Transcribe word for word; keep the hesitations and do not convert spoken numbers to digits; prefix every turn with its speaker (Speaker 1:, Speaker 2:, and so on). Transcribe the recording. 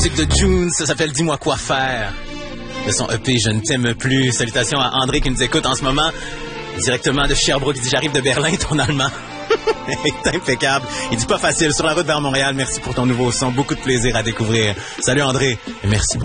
Speaker 1: musique de June, ça s'appelle Dis-moi quoi faire. De son E P Je ne t'aime plus. Salutations à André qui nous écoute en ce moment, directement de Sherbrooke. Il dit j'arrive de Berlin, ton allemand est impeccable. Il dit pas facile, sur la route vers Montréal. Merci pour ton nouveau son, beaucoup de plaisir à découvrir. Salut André, et merci.